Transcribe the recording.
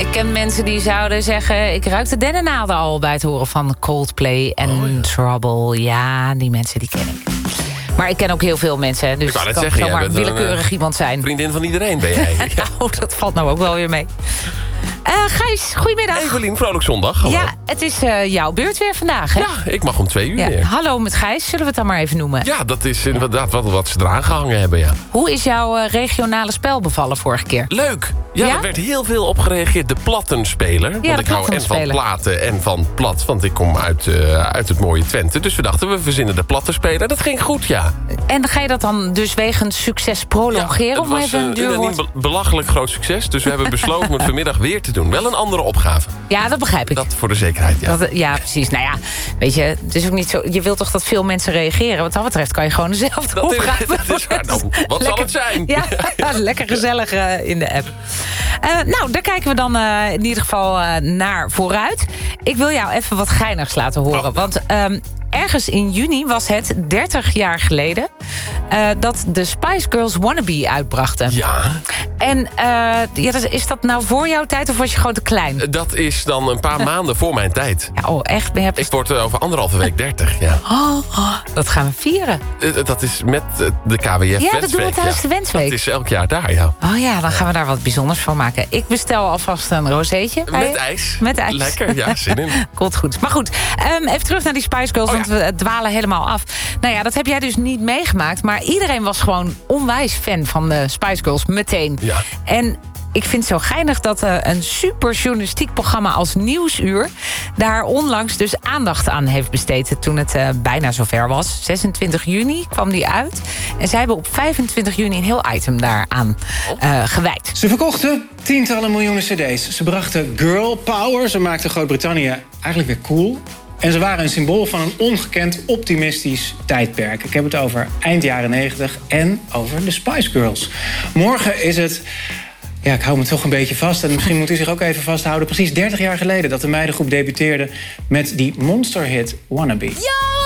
Ik ken mensen die zouden zeggen... ik ruik de dennennaalden al bij het horen van Coldplay en Trouble. Ja, die mensen die ken ik. Maar ik ken ook heel veel mensen. Dus het kan zomaar willekeurig iemand zijn. Vriendin van iedereen ben jij. Ja. Nou, dat valt nou ook wel weer mee. Gijs, goedemiddag. Evelien, vrolijk zondag. Hallo. Ja, het is jouw beurt weer vandaag, hè? Ja, ik mag om 2 uur weer. Hallo met Gijs, zullen we het dan maar even noemen? Ja, dat is inderdaad wat ze eraan gehangen hebben, ja. Hoe is jouw regionale spel bevallen vorige keer? Leuk. Ja, er werd heel veel op gereageerd. De plattenspeler. Ja, want ik hou en van platen en van plat. Want ik kom uit het mooie Twente. Dus we dachten, we verzinnen de plattenspeler. Dat ging goed, ja. En ga je dat dan dus wegens succes prolongeren? Ja, het was een belachelijk groot succes. Dus we hebben besloten om het vanmiddag weer te doen. Wel een andere opgave. Ja, dat begrijp ik. Dat voor de zekerheid, ja. Ja, precies. Nou ja, weet je, het is ook niet zo... Je wilt toch dat veel mensen reageren? Wat dat betreft kan je gewoon dezelfde opgave... Dat is waar. Nou, wat zal het zijn? Ja, lekker gezellig in de app. Nou, daar kijken we dan in ieder geval naar vooruit. Ik wil jou even wat geinigs laten horen. Want ergens in juni was het 30 jaar geleden... dat de Spice Girls Wannabe uitbrachten. Ja. En is dat nou voor jouw tijd of was je gewoon te klein? Dat is dan een paar maanden voor mijn tijd. Ja, echt? Ik word over 1,5 week 30, ja. Dat gaan we vieren. Dat is met de KWF Ja, dat doen we tijdens de Wensweek. Dat is elk jaar daar, ja. Oh ja, dan gaan we daar wat bijzonders van maken. Ik bestel alvast een rozeetje. Met ijs. Met ijs. Lekker, ja, zin in. Komt goed. Maar goed, even terug naar die Spice Girls, want we dwalen helemaal af. Nou ja, dat heb jij dus niet meegemaakt. Maar iedereen was gewoon onwijs fan van de Spice Girls, meteen. Ja. En ik vind het zo geinig dat een super journalistiek programma als Nieuwsuur... daar onlangs dus aandacht aan heeft besteed toen het bijna zover was. 26 juni kwam die uit. En zij hebben op 25 juni een heel item daaraan gewijd. Ze verkochten tientallen miljoenen cd's. Ze brachten girl power. Ze maakten Groot-Brittannië eigenlijk weer cool. En ze waren een symbool van een ongekend optimistisch tijdperk. Ik heb het over eind jaren 90 en over de Spice Girls. Morgen is het... Ja, ik hou me toch een beetje vast. En misschien moet u zich ook even vasthouden. Precies 30 jaar geleden dat de meidengroep debuteerde met die monsterhit Wannabe. Yo!